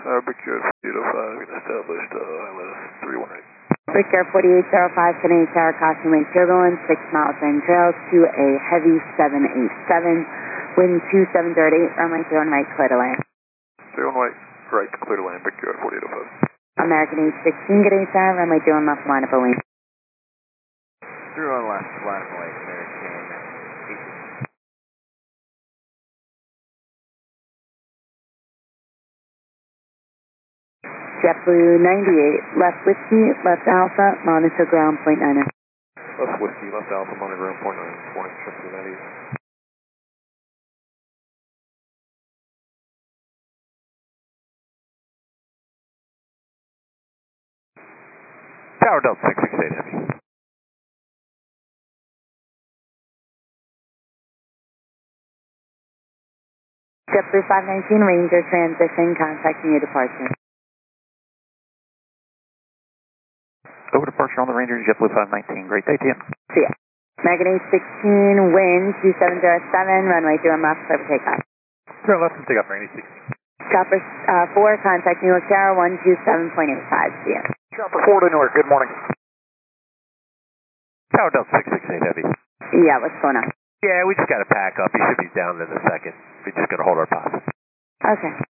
Brickyard 4805, established ILS 318. Brickyard 4805, Canadian Tower, caution wind turbulence, 6 miles in trails to a heavy 787, wind 2738, runway 01 right, clear to land. 01 right, clear to land, Brickyard 4805. American 816, Canadian Tower, runway 01 left, line up a wing. 01 left, line up a wing, American 816. JetBlue 98, left whiskey, left alpha, monitor ground, point 9. Left whiskey, left alpha, monitor ground, point 9, morning, JetBlue 98. Tower Delta 668 Heavy. JetBlue 519, Ranger transition, contacting your departure. Over departure on the Ranger, JetBlue 519. Great day to you. See ya. American 816, wind 2707, runway 01 left, clear for takeoff. Turn left and take off, Randy 16. Chopper 4, contact New York Tower 127.85. See ya. Chopper 4 to Newark, good morning. Tower Delta 668 Heavy. Yeah, what's going on? Yeah, we just got to pack up. He should be down in a second. We just got to hold our position. Okay.